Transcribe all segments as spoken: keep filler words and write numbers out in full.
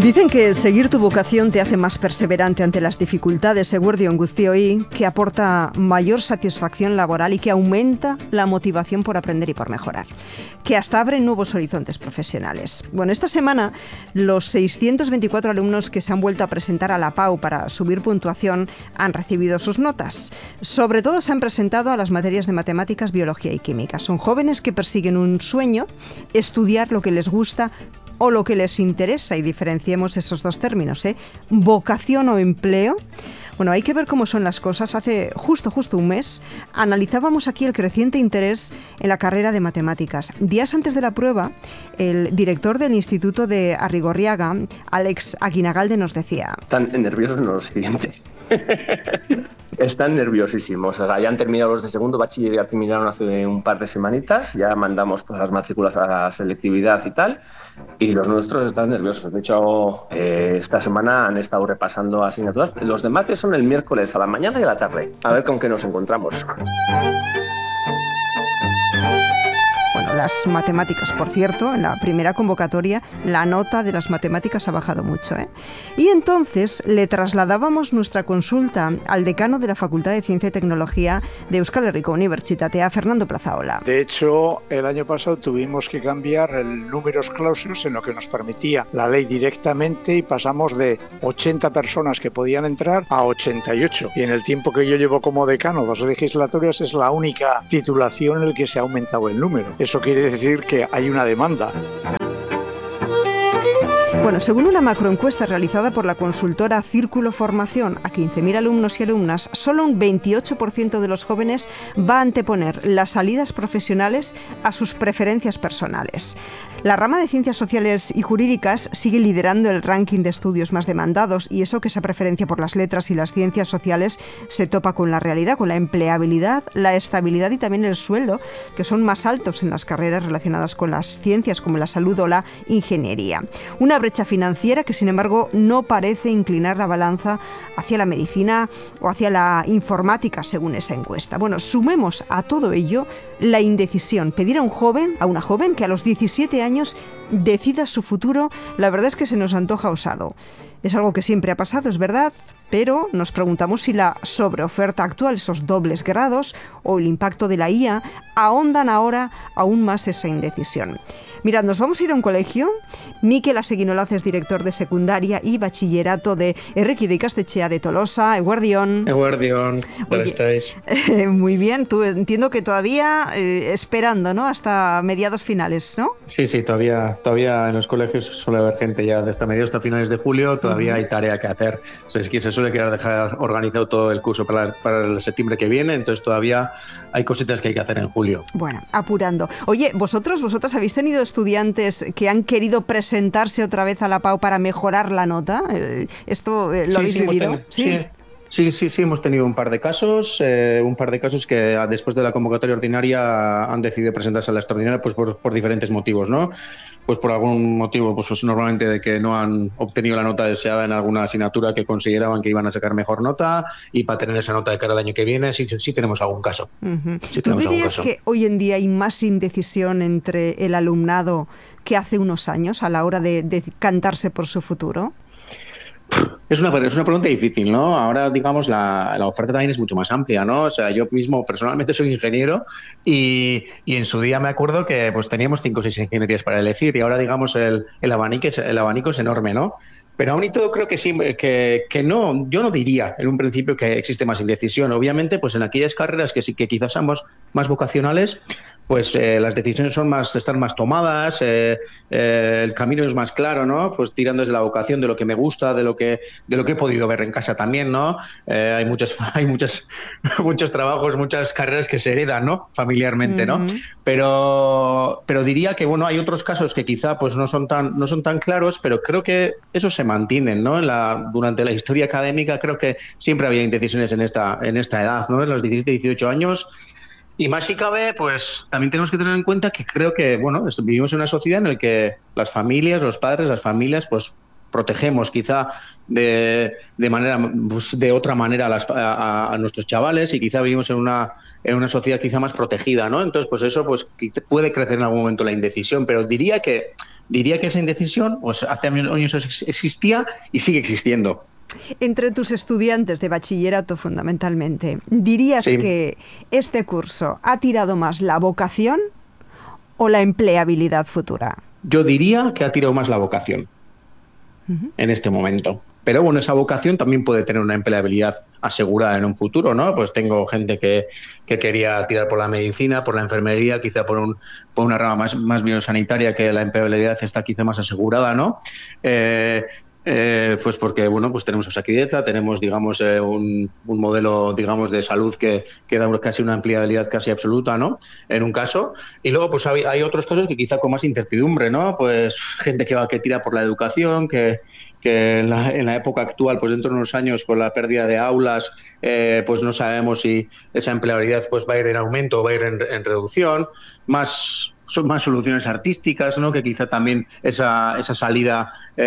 Dicen que seguir tu vocación te hace más perseverante ante las dificultades, eguerdion guztioi, que aporta mayor satisfacción laboral y que aumenta la motivación por aprender y por mejorar, que hasta abre nuevos horizontes profesionales. Bueno, esta semana los seiscientos veinticuatro alumnos que se han vuelto a presentar a la PAU para subir puntuación han recibido sus notas. Sobre todo se han presentado a las materias de matemáticas, biología y química. Son jóvenes que persiguen un sueño, estudiar lo que les gusta o lo que les interesa, y diferenciemos esos dos términos, ¿eh? Vocación o empleo. Bueno, hay que ver cómo son las cosas. Hace justo, justo un mes analizábamos aquí el creciente interés en la carrera de matemáticas. Días antes de la prueba, el director del Instituto de Arrigorriaga, Alex Aguinagalde, nos decía: Están nerviosos en lo siguiente. Están nerviosísimos. O sea, ya han terminado los de segundo bachiller, ya terminaron hace un par de semanitas, ya mandamos pues, las matrículas a la selectividad y tal, y los nuestros están nerviosos. De hecho, eh, esta semana han estado repasando asignaturas. Los de mates son el miércoles a la mañana y a la tarde. A ver con qué nos encontramos. Las matemáticas, por cierto, en la primera convocatoria la nota de las matemáticas ha bajado mucho, ¿eh? Y entonces le trasladábamos nuestra consulta al decano de la Facultad de Ciencia y Tecnología de Euskal Herriko Unibertsitatea, Fernando Plazaola. De hecho, el año pasado tuvimos que cambiar el numerus clausus en lo que nos permitía la ley directamente, y pasamos de ochenta personas que podían entrar a ochenta y ocho. Y en el tiempo que yo llevo como decano, dos legislaturas, es la única titulación en la que se ha aumentado el número. Eso quiere decir que hay una demanda. Bueno, según una macroencuesta realizada por la consultora Círculo Formación a quince mil alumnos y alumnas, solo un veintiocho por ciento de los jóvenes va a anteponer las salidas profesionales a sus preferencias personales. La rama de Ciencias Sociales y Jurídicas sigue liderando el ranking de estudios más demandados, y eso que esa preferencia por las letras y las ciencias sociales se topa con la realidad, con la empleabilidad, la estabilidad y también el sueldo, que son más altos en las carreras relacionadas con las ciencias como la salud o la ingeniería. Una brecha financiera que, sin embargo, no parece inclinar la balanza hacia la medicina o hacia la informática, según esa encuesta. Bueno, sumemos a todo ello la indecisión. Pedir a un joven, a una joven que a los diecisiete años decida su futuro, la verdad es que se nos antoja osado. Es algo que siempre ha pasado, es verdad, pero nos preguntamos si la sobreoferta actual, esos dobles grados o el impacto de la I A ahondan ahora aún más esa indecisión. Mirad, nos vamos a ir a un colegio. Mikel Aseguinolaz es director de secundaria y bachillerato de Erreki de Ikastetxea de Tolosa. Eguerdion. Eguerdion, ¿cómo estáis? Eh, muy bien, tú entiendo que todavía eh, esperando, ¿no? Hasta mediados finales, ¿no? Sí, sí, todavía, todavía en los colegios suele haber gente ya de hasta mediados hasta finales de julio, todavía uh-huh. hay tarea que hacer. O sea, es que se suele querer dejar organizado todo el curso para, para el septiembre que viene, entonces todavía hay cositas que hay que hacer en julio. Bueno, apurando. Oye, vosotros, vosotras habéis tenido estudiantes que han querido presentarse otra vez a la PAU para mejorar la nota. ¿Esto eh, lo sí, habéis sí, vivido? Tenido, sí. sí. Sí, sí, sí, hemos tenido un par de casos, eh, un par de casos que después de la convocatoria ordinaria han decidido presentarse a la extraordinaria, pues por, por diferentes motivos, ¿no? Pues por algún motivo, pues, pues normalmente de que no han obtenido la nota deseada en alguna asignatura que consideraban que iban a sacar mejor nota, y para tener esa nota de cara al año que viene, sí, sí, sí tenemos algún caso. Uh-huh. Sí ¿Tú dirías que hoy en día hay más indecisión entre el alumnado que hace unos años a la hora de, de cantarse por su futuro? Es una, es una pregunta difícil, ¿no? Ahora, digamos, la, la oferta también es mucho más amplia, ¿no? O sea, yo mismo personalmente soy ingeniero y, y en su día me acuerdo que pues teníamos cinco o seis ingenierías para elegir, y ahora, digamos, el, el, abanico, es, el abanico es enorme, ¿no? Pero aún y todo creo que sí, que, que no, yo no diría en un principio que existe más indecisión. Obviamente, pues en aquellas carreras que sí que quizás sean más, más vocacionales, pues eh, las decisiones son más, están más tomadas, eh, eh, el camino es más claro, ¿no? Pues tirando desde la vocación, de lo que me gusta, de lo que, de lo que he podido ver en casa también, ¿no? Eh, hay muchas, hay muchas, muchos trabajos, muchas carreras que se heredan, ¿no? Familiarmente, ¿no? Uh-huh. Pero, pero diría que, bueno, hay otros casos que quizá pues no son tan, no son tan claros, pero creo que eso se mantienen, ¿no? En la, durante la historia académica creo que siempre había indecisiones en esta, en esta edad, ¿no? En los diecisiete, dieciocho años. Y más si cabe, pues también tenemos que tener en cuenta que creo que, bueno, vivimos en una sociedad en la que las familias, los padres, las familias, pues protegemos quizá de, de manera pues, de otra manera a, las, a, a nuestros chavales, y quizá vivimos en una en una sociedad quizá más protegida, ¿no? Entonces, pues eso pues puede crecer en algún momento la indecisión, pero diría que diría que esa indecisión pues, hace años existía y sigue existiendo. Entre tus estudiantes de bachillerato, fundamentalmente, ¿dirías sí. que este curso ha tirado más la vocación o la empleabilidad futura? Yo diría que ha tirado más la vocación uh-huh. en este momento. Pero bueno, esa vocación también puede tener una empleabilidad asegurada en un futuro, ¿no? Pues tengo gente que, que quería tirar por la medicina, por la enfermería, quizá por, un, por una rama más, más biosanitaria, que la empleabilidad está quizá más asegurada, ¿no? Eh, Eh, pues porque bueno, pues tenemos Osakidetza, tenemos digamos eh, un, un modelo digamos de salud que, que da casi una empleabilidad casi absoluta, ¿no? En un caso, y luego pues hay, hay otros casos que quizá con más incertidumbre, ¿no? Pues gente que va que tira por la educación, que que en la, en la época actual, pues dentro de unos años, con la pérdida de aulas, eh, pues no sabemos si esa empleabilidad pues va a ir en aumento o va a ir en, en reducción, más son más soluciones artísticas, ¿no? Que quizá también esa, esa salida,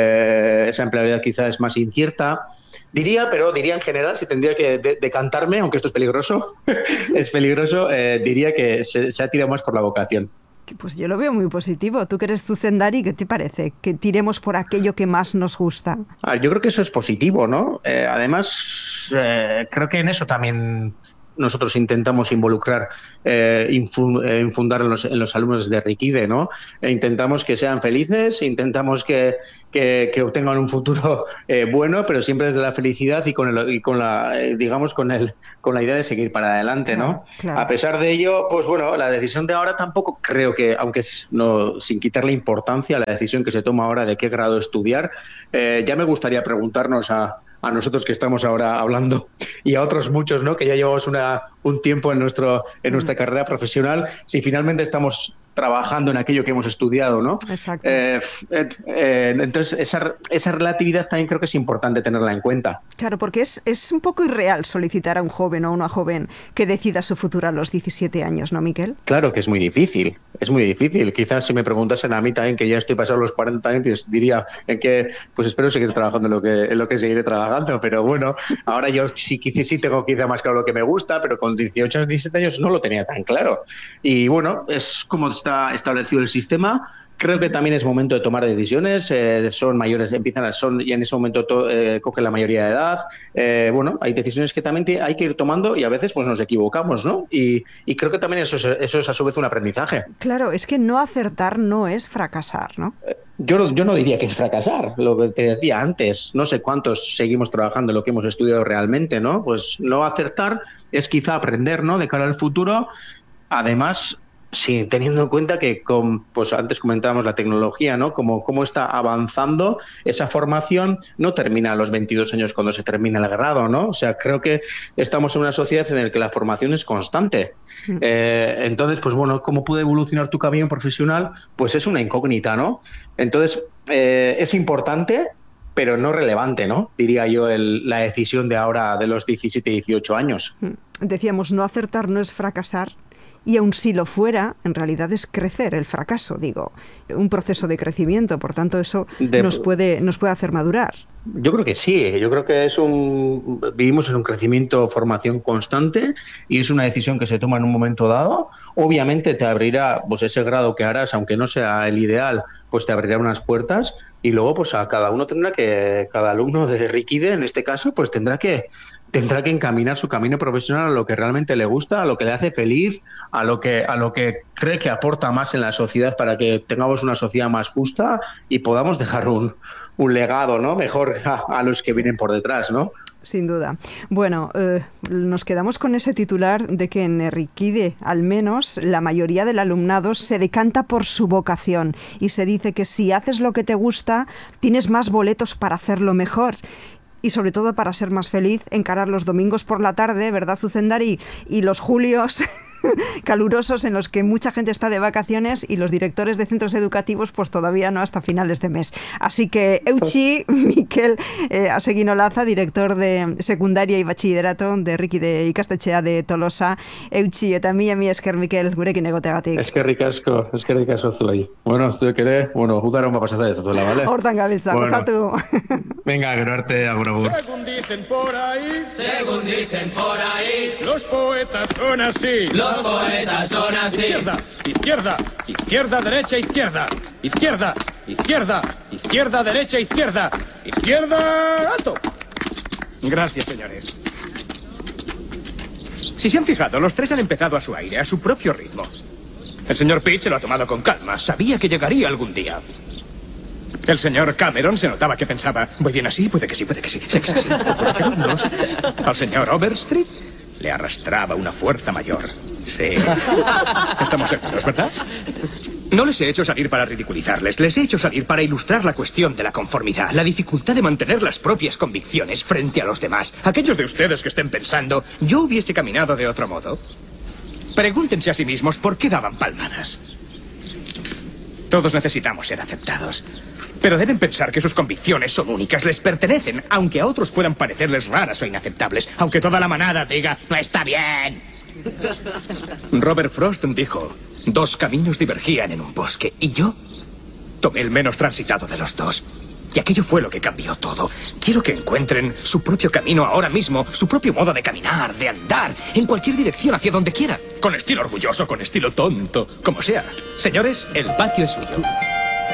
eh, esa empleabilidad quizá es más incierta. Diría, pero diría en general, si tendría que de- decantarme, aunque esto es peligroso, es peligroso, eh, diría que se, se ha tirado más por la vocación. Pues yo lo veo muy positivo. Tú que eres Zuzendari, ¿qué te parece? Que tiremos por aquello que más nos gusta. Ah, yo creo que eso es positivo, ¿no? Eh, además, eh, creo que en eso también nosotros intentamos involucrar, eh, infu- eh, infundar en los, en los alumnos de Rikide, ¿no? E intentamos que sean felices, intentamos que, que, que obtengan un futuro eh, bueno, pero siempre desde la felicidad y con el, y con la, eh, digamos, con el, con la idea de seguir para adelante, ¿no? Claro, claro. A pesar de ello, pues bueno, la decisión de ahora tampoco creo que, aunque no, sin quitarle importancia a la decisión que se toma ahora de qué grado estudiar, eh, ya me gustaría preguntarnos a a nosotros que estamos ahora hablando y a otros muchos, ¿no? Que ya llevamos una, un tiempo en, nuestro, en nuestra carrera profesional, si finalmente estamos trabajando en aquello que hemos estudiado, ¿no? Exacto. Eh, eh, eh, entonces, esa, esa relatividad también creo que es importante tenerla en cuenta. Claro, porque es, es un poco irreal solicitar a un joven o una joven que decida su futuro a los diecisiete años, ¿no, Miquel? Claro que es muy difícil, es muy difícil. Quizás si me preguntasen a mí también, que ya estoy pasado los cuarenta años, diría en que, pues espero seguir trabajando en lo que, en lo que seguiré trabajando, pero bueno, ahora yo sí, quizás sí tengo quizá más claro lo que me gusta, pero con dieciocho, diecisiete años no lo tenía tan claro. Y bueno, es como está establecido el sistema. Creo que también es momento de tomar decisiones, eh, son mayores, empiezan a, son y en ese momento to, eh, cogen la mayoría de edad. Eh, bueno, hay decisiones que también te, hay que ir tomando y a veces pues nos equivocamos, ¿no? Y, y creo que también eso es, eso es a su vez un aprendizaje. Claro, es que no acertar no es fracasar, ¿no? Yo no, yo no diría que es fracasar, lo que te decía antes, no sé cuántos seguimos trabajando en lo que hemos estudiado realmente, ¿no? Pues no acertar es quizá aprender, ¿no? De cara al futuro, además... Sí, teniendo en cuenta que, con, pues antes comentábamos la tecnología, ¿no? Como cómo está avanzando esa formación, no termina a los veintidós años cuando se termina el grado, ¿no? O sea, creo que estamos en una sociedad en la que la formación es constante. Mm. Eh, entonces, pues bueno, ¿cómo puede evolucionar tu camino profesional? Pues es una incógnita, ¿no? Entonces, eh, es importante, pero no relevante, ¿no? Diría yo, el, la decisión de ahora de los diecisiete, dieciocho años. Decíamos, no acertar no es fracasar. Y aun si lo fuera, en realidad es crecer el fracaso, digo, un proceso de crecimiento, por tanto eso de... nos puede nos puede hacer madurar. Yo creo que sí, yo creo que es un vivimos en un crecimiento, formación constante y es una decisión que se toma en un momento dado. Obviamente te abrirá, pues ese grado que harás, aunque no sea el ideal, pues te abrirá unas puertas y luego pues a cada uno tendrá que, cada alumno de Rikide en este caso, pues tendrá que tendrá que encaminar su camino profesional a lo que realmente le gusta, a lo que le hace feliz, a lo que a lo que cree que aporta más en la sociedad para que tengamos una sociedad más justa y podamos dejar un un legado, ¿no? Mejor a, a los que vienen por detrás, ¿no? Sin duda. Bueno, eh, nos quedamos con ese titular de que en Rikide, al menos, la mayoría del alumnado se decanta por su vocación y se dice que si haces lo que te gusta, tienes más boletos para hacerlo mejor. Y sobre todo para ser más feliz, encarar los domingos por la tarde, ¿verdad, Zuzendari? Y los julios calurosos en los que mucha gente está de vacaciones y los directores de centros educativos pues todavía no hasta finales de mes. Así que eutxi, Miquel eh, Asegin Olaza, director de secundaria y bachillerato de Rikide ikastetxea de Tolosa. Eutxi, eta mi mi esker Miquel gurekin egoteagatik. Eskerrik asko, eskerrik asko zuei. Bueno, zuek ere, bueno, udaron va pasar esto, ¿vale? Hortan gabiltza, bueno. Gozatu. Venga, gero arte, agur agur. Según dicen por ahí, según dicen por ahí, los poetas son así. Los poetas son así. Izquierda, izquierda, izquierda, derecha, izquierda, izquierda, izquierda, izquierda, derecha, izquierda, izquierda, alto. Gracias, señores. Si se han fijado, los tres han empezado a su aire, a su propio ritmo. El señor Pitt se lo ha tomado con calma. Sabía que llegaría algún día. El señor Cameron se notaba que pensaba, ¿voy bien así? Puede que sí, puede que sí. Sé que sí, pero no lo sé. Al señor Overstreet le arrastraba una fuerza mayor. Sí. Estamos seguros, ¿verdad? No les he hecho salir para ridiculizarles. Les he hecho salir para ilustrar la cuestión de la conformidad. La dificultad de mantener las propias convicciones frente a los demás. Aquellos de ustedes que estén pensando, ¿yo hubiese caminado de otro modo? Pregúntense a sí mismos por qué daban palmadas. Todos necesitamos ser aceptados. Pero deben pensar que sus convicciones son únicas, les pertenecen, aunque a otros puedan parecerles raras o inaceptables, aunque toda la manada diga, no está bien. Robert Frost dijo, dos caminos divergían en un bosque, y yo tomé el menos transitado de los dos. Y aquello fue lo que cambió todo. Quiero que encuentren su propio camino ahora mismo, su propio modo de caminar, de andar, en cualquier dirección, hacia donde quieran. Con estilo orgulloso, con estilo tonto, como sea. Señores, el patio es suyo.